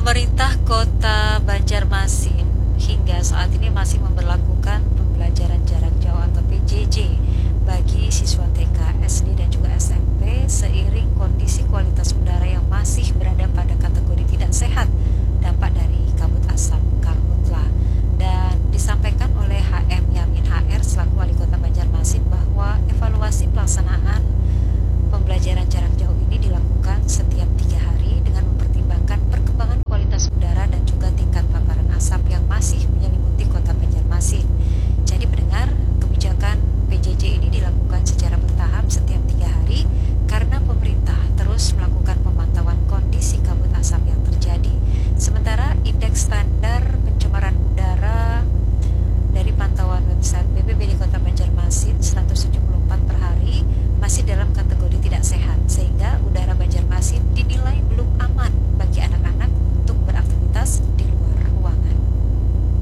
Pemerintah Kota Banjarmasin hingga saat ini masih memberlakukan pembelajaran jarak jauh atau PJJ bagi siswa TK